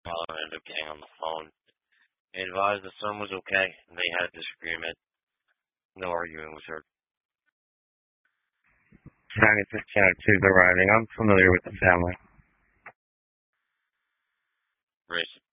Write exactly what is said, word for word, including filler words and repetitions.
father ended up getting on the phone. He advised the son was okay, and they had a disagreement. No arguing was heard. ninety-six Channel two's arriving. I'm familiar with the family. Race.